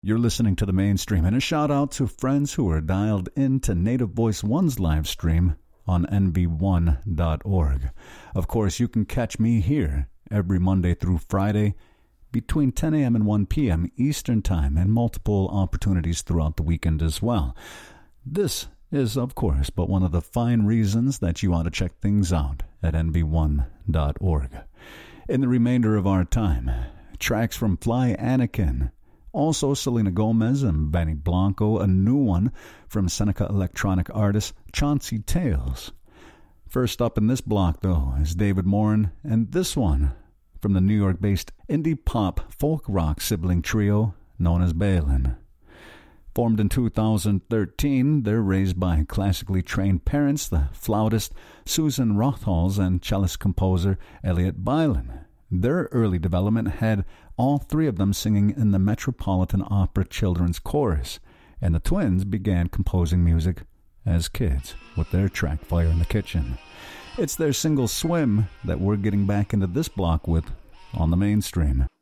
You're listening to The Mainstream, and a shout out to friends who are dialed into Native Voice One's live stream on nb1.org. Of course, you can catch me here every Monday through Friday between 10 a.m. and 1 p.m. Eastern Time, and multiple opportunities throughout the weekend as well. This is, of course, but one of the fine reasons that you ought to check things out at nb1.org. In the remainder of our time, tracks from Fly Anakin, also Selena Gomez and Benny Blanco, a new one from Seneca electronic artist Chauncey Tales. First up in this block, though, is David Morin, and this one from the New York-based indie pop folk rock sibling trio known as Balin. Formed in 2013, they're raised by classically trained parents, the flautist Susan Rothhals and cellist composer Elliot Bylan. Their early development had all three of them singing in the Metropolitan Opera Children's Chorus, and the twins began composing music as kids with their track Fire in the Kitchen. It's their single Swim that we're getting back into this block with on The Mainstream.